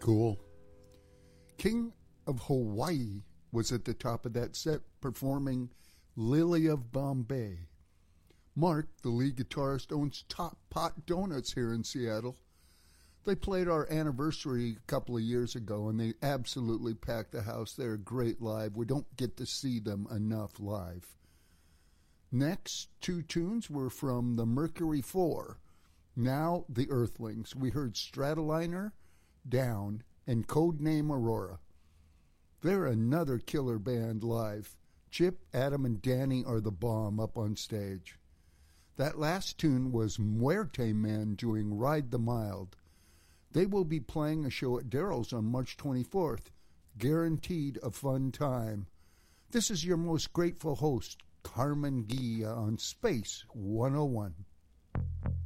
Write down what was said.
Cool. King of Hawaii was at the top of that set performing Lily of Bombay. Mark, the lead guitarist, owns Top Pot Donuts here in Seattle. They played our anniversary a couple of years ago, and they absolutely packed the house. They're great live. We don't get to see them enough live. Next, two tunes were from the Mercury 4, now the Earthlings. We heard Stratoliner, Down, and Codename Aurora. They're another killer band live. Chip, Adam, and Danny are the bomb up on stage. That last tune was Muerte Man doing Ride the Mild. They will be playing a show at Daryl's on March 24th. Guaranteed a fun time. This is your most grateful host, Carmen Guia on Space 101.